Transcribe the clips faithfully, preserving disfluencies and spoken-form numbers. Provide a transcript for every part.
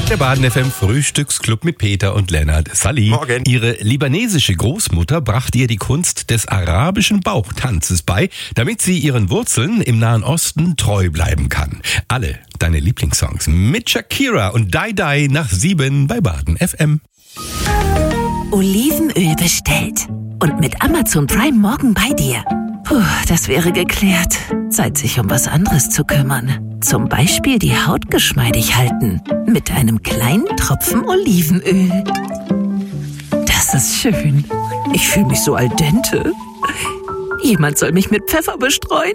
Der Baden F M Frühstücksclub mit Peter und Lennart. Sally. Morgen. Ihre libanesische Großmutter brachte ihr die Kunst des arabischen Bauchtanzes bei, damit sie ihren Wurzeln im Nahen Osten treu bleiben kann. Alle deine Lieblingssongs mit Shakira und Die Die nach sieben bei Baden F M. Olivenöl bestellt. Und mit Amazon Prime morgen bei dir. Puh, das wäre geklärt. Zeit, sich um was anderes zu kümmern. Zum Beispiel die Haut geschmeidig halten. Mit einem kleinen Tropfen Olivenöl. Das ist schön. Ich fühle mich so al dente. Jemand soll mich mit Pfeffer bestreuen.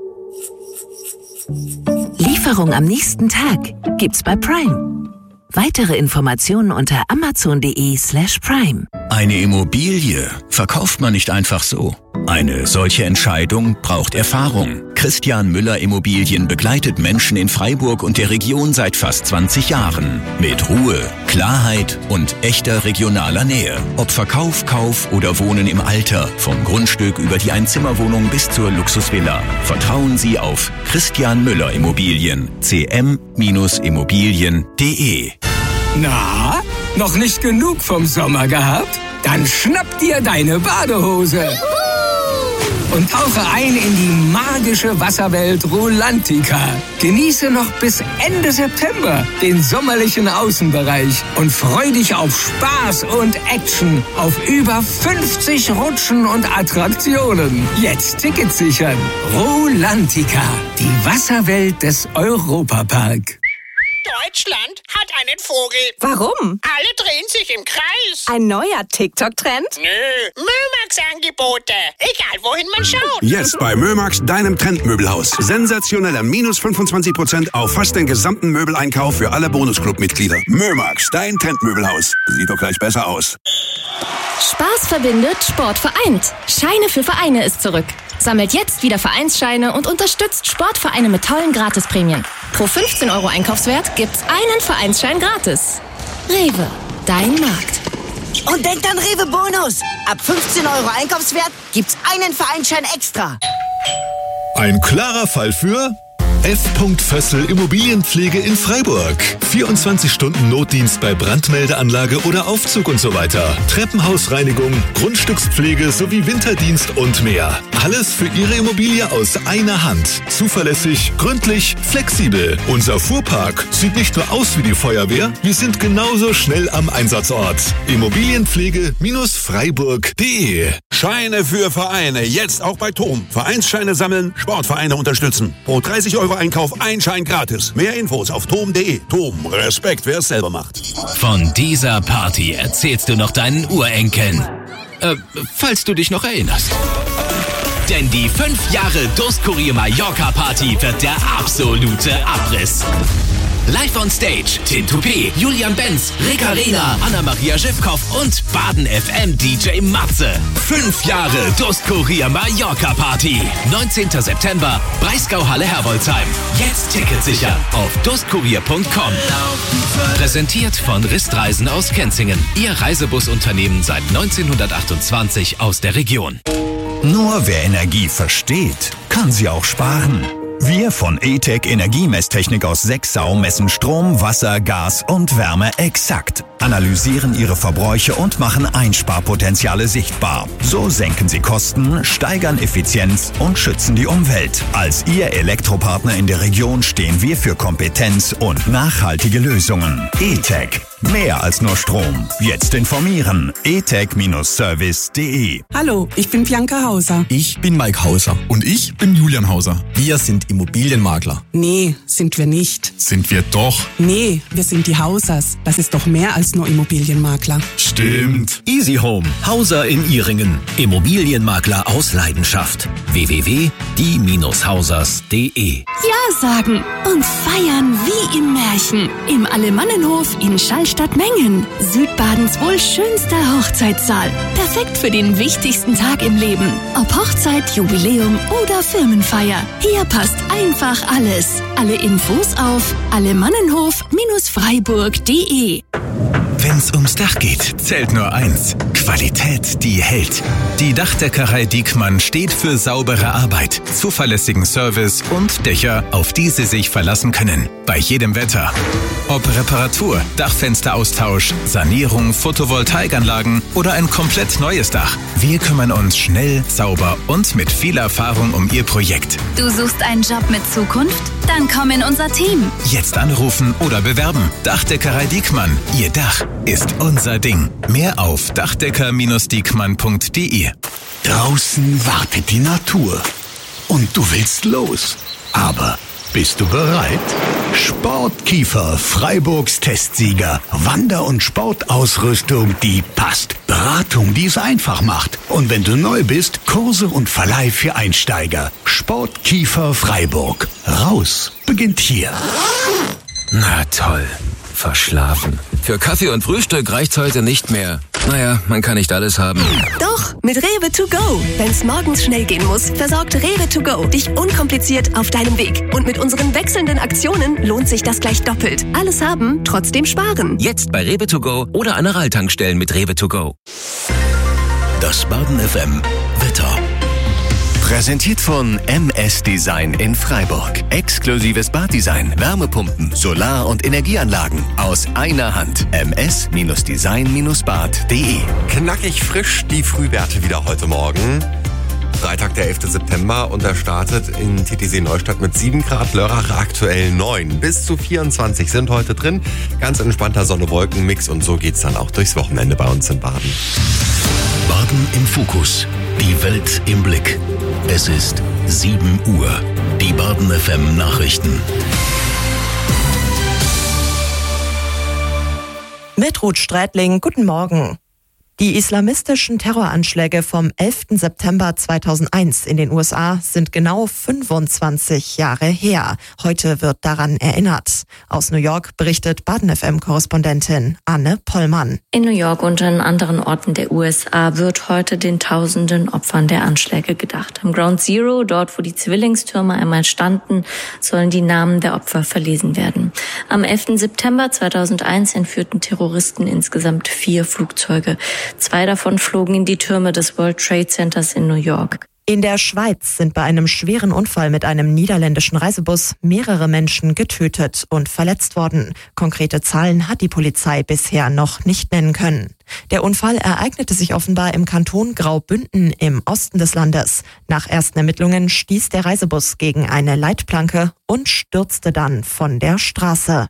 Lieferung am nächsten Tag gibt's bei Prime. Weitere Informationen unter amazon.de slash prime. Eine Immobilie verkauft man nicht einfach so. Eine solche Entscheidung braucht Erfahrung. Christian Müller Immobilien begleitet Menschen in Freiburg und der Region seit fast zwanzig Jahren. Mit Ruhe, Klarheit und echter regionaler Nähe. Ob Verkauf, Kauf oder Wohnen im Alter. Vom Grundstück über die Einzimmerwohnung bis zur Luxusvilla. Vertrauen Sie auf Christian Müller Immobilien. c m Immobilien punkt de. Na, noch nicht genug vom Sommer gehabt? Dann schnapp dir deine Badehose und tauche ein in die magische Wasserwelt Rulantica. Genieße noch bis Ende September den sommerlichen Außenbereich und freu dich auf Spaß und Action auf über fünfzig Rutschen und Attraktionen. Jetzt Tickets sichern. Rulantica, die Wasserwelt des Europapark. Deutschland hat einen Vogel. Warum? Alle drehen sich im Kreis. Ein neuer TikTok-Trend? Nö, Mömax-Angebote. Egal, wohin man schaut. Jetzt bei Mömax, deinem Trendmöbelhaus. Sensationeller minus fünfundzwanzig Prozent auf fast den gesamten Möbeleinkauf für alle Bonusclub-Mitglieder. Mömax, dein Trendmöbelhaus. Sieht doch gleich besser aus. Spaß verbindet, Sport vereint. Scheine für Vereine ist zurück. Sammelt jetzt wieder Vereinsscheine und unterstützt Sportvereine mit tollen Gratisprämien. Pro fünfzehn Euro Einkaufswert gibt's einen Vereinsschein gratis. Rewe, dein Markt. Und denkt an Rewe Bonus. Ab fünfzehn Euro Einkaufswert gibt's einen Vereinsschein extra. Ein klarer Fall für F. Vössel Immobilienpflege in Freiburg. vierundzwanzig Stunden Notdienst bei Brandmeldeanlage oder Aufzug und so weiter. Treppenhausreinigung, Grundstückspflege sowie Winterdienst und mehr. Alles für Ihre Immobilie aus einer Hand. Zuverlässig, gründlich, flexibel. Unser Fuhrpark sieht nicht nur aus wie die Feuerwehr, wir sind genauso schnell am Einsatzort. Immobilienpflege-freiburg punkt de. Scheine für Vereine. Jetzt auch bei Tom. Vereinsscheine sammeln, Sportvereine unterstützen. Pro dreißig Euro Einkauf ein Schein gratis. Mehr Infos auf tom punkt de. Tom, Respekt, wer es selber macht. Von dieser Party erzählst du noch deinen Urenkeln. Äh, falls du dich noch erinnerst. Denn die fünf Jahre Durstkurier Mallorca Party wird der absolute Abriss. Live on Stage, Tin Toupé, Julian Benz, Rick Arena, Anna-Maria Schiffkoff und Baden F M D J Matze. Fünf Jahre Durstkurier Mallorca Party. neunzehnten September, Breisgau-Halle Herbolzheim. Jetzt Ticket sichern auf durstkurier punkt com. Präsentiert von Ristreisen aus Kenzingen. Ihr Reisebusunternehmen seit neunzehnhundertachtundzwanzig aus der Region. Nur wer Energie versteht, kann sie auch sparen. Wir von E-Tech Energiemesstechnik aus Sechsau messen Strom, Wasser, Gas und Wärme exakt, analysieren ihre Verbräuche und machen Einsparpotenziale sichtbar. So senken sie Kosten, steigern Effizienz und schützen die Umwelt. Als Ihr Elektropartner in der Region stehen wir für Kompetenz und nachhaltige Lösungen. E-Tech. Mehr als nur Strom. Jetzt informieren. e tech Service punkt de. Hallo, ich bin Bianca Hauser. Ich bin Mike Hauser. Und ich bin Julian Hauser. Wir sind Immobilienmakler. Nee, sind wir nicht. Sind wir doch. Nee, wir sind die Hausers. Das ist doch mehr als nur Immobilienmakler. Stimmt. Easy Home. Hauser in Ihringen. Immobilienmakler aus Leidenschaft. w w w punkt die hausers punkt de. Ja sagen und feiern wie im Märchen. Im Alemannenhof in Schallstatt-Mengen. Südbadens wohl schönster Hochzeitssaal. Perfekt für den wichtigsten Tag im Leben. Ob Hochzeit, Jubiläum oder Firmenfeier. Hier passt einfach alles. Alle Infos auf alemannenhof Freiburg punkt de. Wenn's ums Dach geht, zählt nur eins. Qualität, die hält. Die Dachdeckerei Diekmann steht für saubere Arbeit, zuverlässigen Service und Dächer, auf die Sie sich verlassen können. Bei jedem Wetter. Ob Reparatur, Dachfensteraustausch, Sanierung, Photovoltaikanlagen oder ein komplett neues Dach. Wir kümmern uns schnell, sauber und mit viel Erfahrung um Ihr Projekt. Du suchst einen Job mit Zukunft? Dann komm in unser Team. Jetzt anrufen oder bewerben. Dachdeckerei Diekmann. Ihr Dach ist unser Ding. Mehr auf dachdecker Bindestrich diekmann punkt de. Draußen wartet die Natur. Und du willst los. Aber bist du bereit? Sportkiefer, Freiburgs Testsieger. Wander- und Sportausrüstung, die passt. Beratung, die es einfach macht. Und wenn du neu bist, Kurse und Verleih für Einsteiger. Sportkiefer Freiburg. Raus beginnt hier. Na toll. Verschlafen. Für Kaffee und Frühstück reicht's heute nicht mehr. Naja, man kann nicht alles haben. Doch, mit Rewe to go. Wenn's morgens schnell gehen muss, versorgt Rewe to go dich unkompliziert auf deinem Weg. Und mit unseren wechselnden Aktionen lohnt sich das gleich doppelt. Alles haben, trotzdem sparen. Jetzt bei Rewe to go oder an Aral-Tankstellen mit Rewe to go. Das Baden F M Wetter. Präsentiert von M S Design in Freiburg. Exklusives Baddesign, Wärmepumpen, Solar- und Energieanlagen aus einer Hand. m s design bad punkt de. Knackig frisch die Frühwerte wieder heute Morgen. Freitag, der elfte September, und er startet in T T C Neustadt mit sieben Grad, Lörrach aktuell neun. Bis zu vierundzwanzig sind heute drin. Ganz entspannter Sonne-Wolken-Mix, und so geht's dann auch durchs Wochenende bei uns in Baden. Baden im Fokus. Die Welt im Blick. Es ist sieben Uhr. Die Baden F M Nachrichten. Mit Ruth Strätling, guten Morgen. Die islamistischen Terroranschläge vom elften September zweitausendeins in den U S A sind genau fünfundzwanzig Jahre her. Heute wird daran erinnert. Aus New York berichtet Baden F M-Korrespondentin Anne Pollmann. In New York und an anderen Orten der U S A wird heute den tausenden Opfern der Anschläge gedacht. Am Ground Zero, dort wo die Zwillingstürme einmal standen, sollen die Namen der Opfer verlesen werden. Am elften September zweitausendeins entführten Terroristen insgesamt vier Flugzeuge. Zwei davon flogen in die Türme des World Trade Centers in New York. In der Schweiz sind bei einem schweren Unfall mit einem niederländischen Reisebus mehrere Menschen getötet und verletzt worden. Konkrete Zahlen hat die Polizei bisher noch nicht nennen können. Der Unfall ereignete sich offenbar im Kanton Graubünden im Osten des Landes. Nach ersten Ermittlungen stieß der Reisebus gegen eine Leitplanke und stürzte dann von der Straße.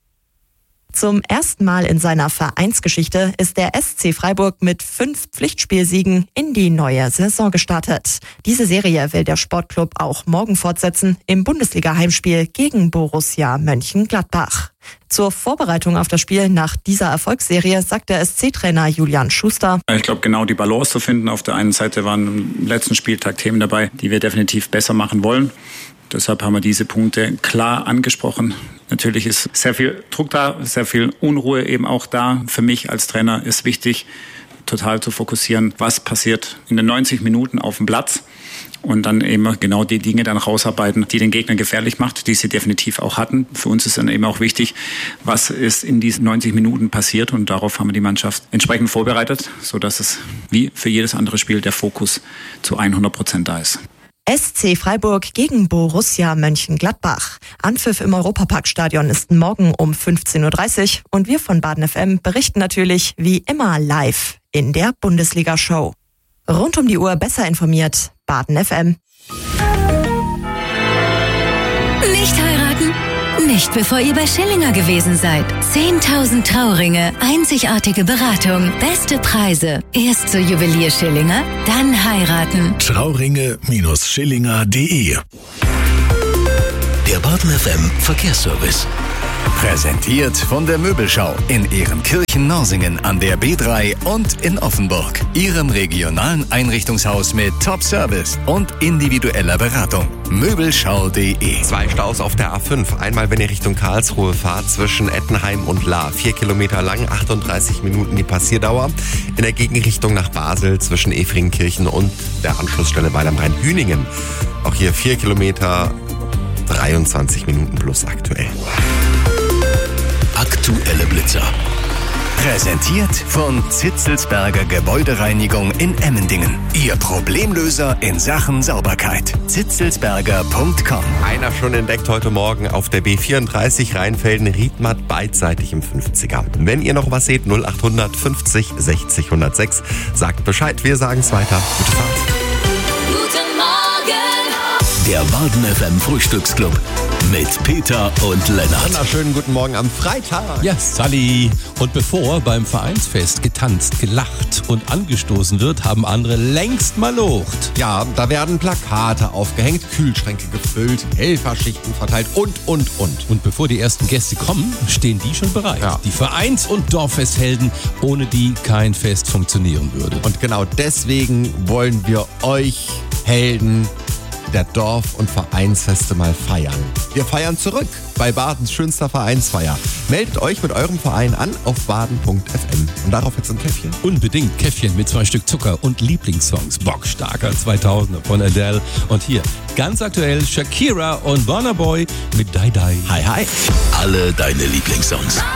Zum ersten Mal in seiner Vereinsgeschichte ist der S C Freiburg mit fünf Pflichtspielsiegen in die neue Saison gestartet. Diese Serie will der Sportclub auch morgen fortsetzen im Bundesliga-Heimspiel gegen Borussia Mönchengladbach. Zur Vorbereitung auf das Spiel nach dieser Erfolgsserie sagt der S C-Trainer Julian Schuster: Ich glaube, genau die Balance zu finden. Auf der einen Seite waren im letzten Spieltag Themen dabei, die wir definitiv besser machen wollen. Deshalb haben wir diese Punkte klar angesprochen. Natürlich ist sehr viel Druck da, sehr viel Unruhe eben auch da. Für mich als Trainer ist wichtig, total zu fokussieren, was passiert in den neunzig Minuten auf dem Platz. Und dann eben genau die Dinge dann rausarbeiten, die den Gegner gefährlich macht, die sie definitiv auch hatten. Für uns ist dann eben auch wichtig, was ist in diesen neunzig Minuten passiert. Und darauf haben wir die Mannschaft entsprechend vorbereitet, sodass es wie für jedes andere Spiel der Fokus zu hundert Prozent da ist. S C Freiburg gegen Borussia Mönchengladbach. Anpfiff im Europaparkstadion ist morgen um fünfzehn Uhr dreißig und wir von Baden F M berichten natürlich wie immer live in der Bundesliga-Show. Rund um die Uhr besser informiert, Baden F M. Nicht heiraten? Nicht bevor ihr bei Schillinger gewesen seid. zehntausend Trauringe, einzigartige Beratung, beste Preise. Erst zur Juwelier Schillinger, dann heiraten. Trauringe Schillinger punkt de. Der Baden F M Verkehrsservice. Präsentiert von der Möbelschau in Ehrenkirchen-Norsingen an der B drei und in Offenburg. Ihrem regionalen Einrichtungshaus mit Top-Service und individueller Beratung. Möbelschau punkt de. Zwei Staus auf der A fünf. Einmal, wenn ihr Richtung Karlsruhe fahrt, zwischen Ettenheim und Lahr. Vier Kilometer lang, achtunddreißig Minuten die Passierdauer. In der Gegenrichtung nach Basel zwischen Efringkirchen und der Anschlussstelle Weil am Rhein-Hüningen. Auch hier vier Kilometer, dreiundzwanzig Minuten plus aktuell. Aktuelle Blitzer. Präsentiert von Zitzelsberger Gebäudereinigung in Emmendingen. Ihr Problemlöser in Sachen Sauberkeit. zitzelsberger punkt com. Einer schon entdeckt heute Morgen auf der B vierunddreißig Rheinfelden-Riedmatt beidseitig im fünfziger. Wenn ihr noch was seht, null acht fünfzig sechzig null null sechs. Sagt Bescheid, wir sagen es weiter. Gute Fahrt. Guten Morgen! Der Baden F M Frühstücksclub mit Peter und Lennart. Wunderschönen guten Morgen am Freitag. Ja, Sally. Und bevor beim Vereinsfest getanzt, gelacht und angestoßen wird, haben andere längst mal locht. Ja, da werden Plakate aufgehängt, Kühlschränke gefüllt, Helferschichten verteilt und, und, und. Und bevor die ersten Gäste kommen, stehen die schon bereit. Ja. Die Vereins- und Dorffesthelden, ohne die kein Fest funktionieren würde. Und genau deswegen wollen wir euch Helden der Dorf- und Vereinsfeste mal feiern. Wir feiern zurück bei Badens schönster Vereinsfeier. Meldet euch mit eurem Verein an auf baden punkt f m. Und darauf jetzt ein Käffchen. Unbedingt Käffchen mit zwei Stück Zucker und Lieblingssongs. Bockstarker zweitausender von Adele. Und hier ganz aktuell Shakira und Burna Boy mit Die Die. Hi, hi. Alle deine Lieblingssongs.